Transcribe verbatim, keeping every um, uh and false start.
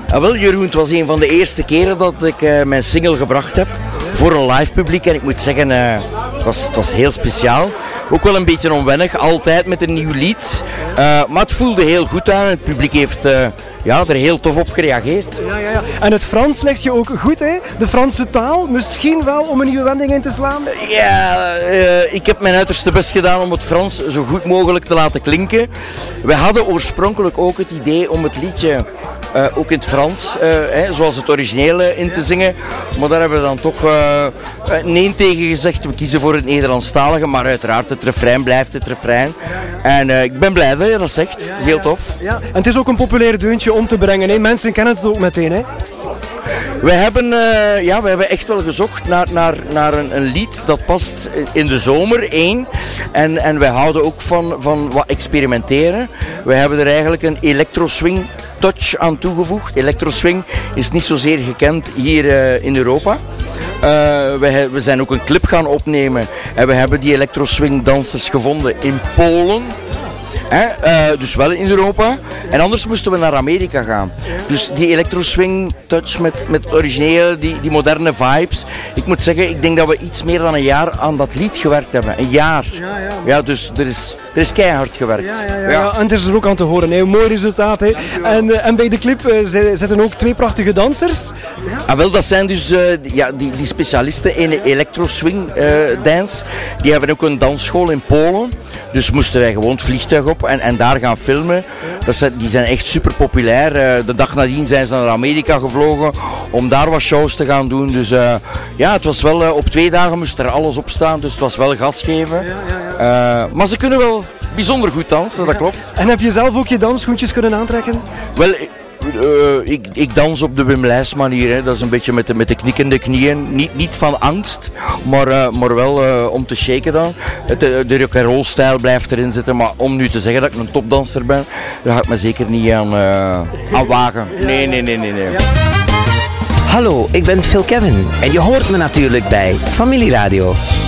Ah, wel, Jeroen, het was een van de eerste keren dat ik uh, mijn single gebracht heb voor een live publiek. En ik moet zeggen, uh, het, was, het was heel speciaal. Ook wel een beetje onwennig, altijd met een nieuw lied. Uh, maar het voelde heel goed aan. Het publiek heeft uh, ja, er heel tof op gereageerd. Ja, ja, ja. En het Frans ligt je ook goed, hè? De Franse taal, misschien wel om een nieuwe wending in te slaan? Ja, uh, ik heb mijn uiterste best gedaan om het Frans zo goed mogelijk te laten klinken. We hadden oorspronkelijk ook het idee om het liedje uh, ook in het Frans, uh, hè, zoals het originele, in te zingen. Maar daar hebben we dan toch uh, nee tegen gezegd. We kiezen voor het Nederlandstalige, maar uiteraard het refrein blijft het refrein. En uh, ik ben blij dat je dat zegt. Heel tof. Ja. En het is ook een populair deuntje om te brengen, hè? Mensen kennen het ook meteen, hè? Wij hebben, uh, ja, wij hebben echt wel gezocht naar, naar, naar een, een lied dat past in de zomer, één. En, en wij houden ook van, van wat experimenteren. Wij hebben er eigenlijk een electro-swing touch aan toegevoegd. Electro-swing is niet zozeer gekend hier uh, in Europa. Uh, we, we zijn ook een clip gaan opnemen en we hebben die electro-swing dansers gevonden in Polen. He, uh, dus wel in Europa. En anders moesten we naar Amerika gaan. Dus die electro-swing touch met, met het originele, die, die moderne vibes. Ik moet zeggen, ik denk dat we iets meer dan een jaar aan dat lied gewerkt hebben. Een jaar. Ja, ja. Ja, dus er is, er is keihard gewerkt. Ja, ja, ja, ja. Ja, en het is er ook aan te horen. Hè. Een mooi resultaat. Hè. En, uh, en bij de clip uh, zitten ook twee prachtige dansers. Ja. Ah, wel, dat zijn dus uh, ja, die, die specialisten in de electro-swing uh, dance. Die hebben ook een dansschool in Polen. Dus moesten wij gewoon het vliegtuig op en, en daar gaan filmen. Dat zijn, die zijn echt super populair. Uh, de dag nadien zijn ze naar Amerika gevlogen om daar wat shows te gaan doen. Dus uh, ja, het was wel, uh, op twee dagen moest er alles op staan. Dus het was wel gas geven. Uh, maar ze kunnen wel bijzonder goed dansen, dat klopt. En heb je zelf ook je dansschoentjes kunnen aantrekken? Wel, Uh, ik, ik dans op de Wim Leijs manier, hè. Dat is een beetje met de, met de knikkende knieën, niet, niet van angst, maar, uh, maar wel uh, om te shaken dan. Het, de de rock'n'roll stijl blijft erin zitten, maar om nu te zeggen dat ik een topdanser ben, daar ga ik me zeker niet aan, uh, aan wagen. Nee, nee, nee, nee. nee. Hallo, ik ben Phil Kevin en je hoort me natuurlijk bij Familie Radio.